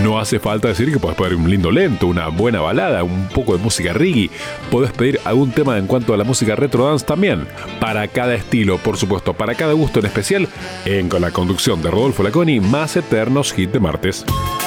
No hace falta decir que podés pedir un lindo lento, una buena balada, un poco de música reggae. Podés pedir algún tema en cuanto a la música retro dance también. Para cada estilo, por supuesto, para cada gusto en especial, con la conducción de Rodolfo Laconi, más eternos hit de martes.